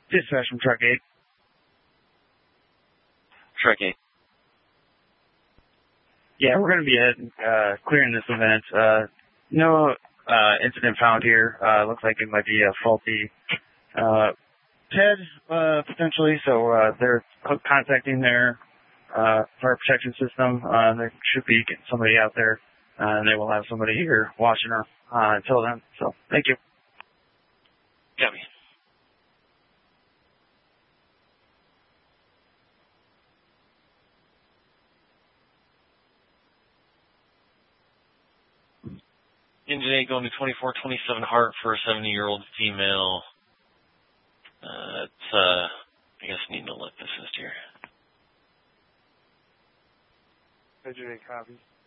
Dispatch from Truck 8. Truck 8. Yeah, we're going to be clearing this event. No incident found here. Looks like it might be a faulty TED, potentially. So they're contacting their fire protection system. There should be getting somebody out there, and they will have somebody here watching her until then. So thank you. Copy. Engine 8 going to 2427 Hart for a 70-year-old female. I guess need to let this assist here. Engine 8 copies.